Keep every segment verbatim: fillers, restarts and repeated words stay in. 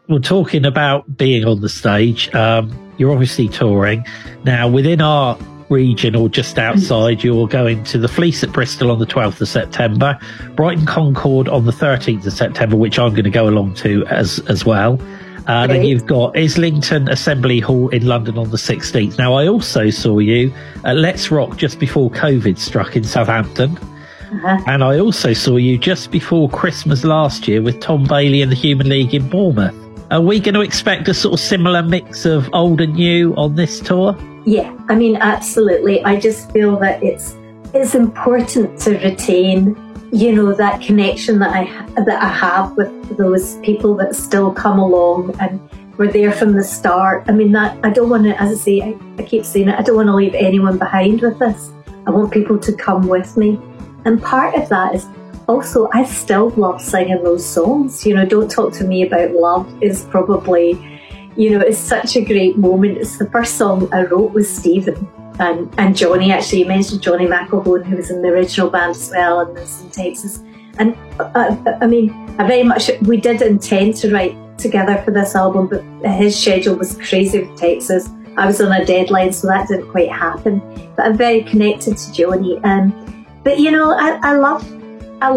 well, talking about being on the stage, um, you're obviously touring. Now, within our region or just outside, you're going to the Fleece at Bristol on the twelfth of September, Brighton Concord on the thirteenth of September, which I'm going to go along to as, as well. Uh, then you've got Islington Assembly Hall in London on the sixteenth. Now, I also saw you at Let's Rock just before COVID struck in Southampton. Uh-huh. And I also saw you just before Christmas last year with Tom Bailey and the Human League in Bournemouth. Are we going to expect a sort of similar mix of old and new on this tour? Yeah, I mean, absolutely. I just feel that it's it's important to retain, you know, that connection that I that I have with those people that still come along and were there from the start. I mean, that I don't want to, as I say, I, I keep saying it, I don't want to leave anyone behind with this. I want people to come with me. And part of that is also, I still love singing those songs. You know, Don't Talk to Me About Love is probably, you know, it's such a great moment. It's the first song I wrote with Stephen. And, and Johnny, actually, you mentioned Johnny McElhone, who was in the original band as well, and was in Texas. And uh, I mean, I very much, we did intend to write together for this album, but his schedule was crazy with Texas. I was on a deadline, so that didn't quite happen. But I'm very connected to Johnny. Um, but, you know, I, I love, I,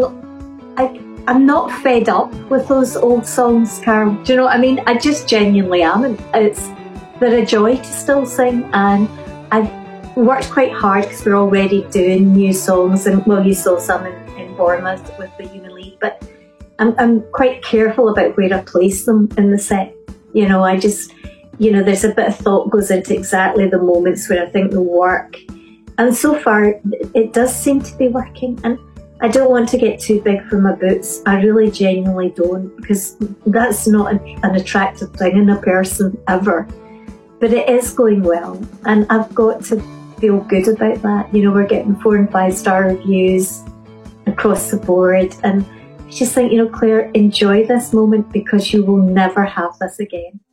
I, I'm not fed up with those old songs, Carl. Do you know what I mean? I just genuinely am. And it's, they're a joy to still sing. And I've worked quite hard because we're already doing new songs, and well, you saw some in, in Bournemouth with the Human League, but I'm, I'm quite careful about where I place them in the set. You know, I just, you know, there's a bit of thought goes into exactly the moments where I think they'll work, and so far it does seem to be working. And I don't want to get too big for my boots. I really genuinely don't, because that's not an, an attractive thing in a person ever. But it is going well, and I've got to feel good about that. You know, we're getting four and five star reviews across the board, and I just think, you know, Claire, enjoy this moment because you will never have this again.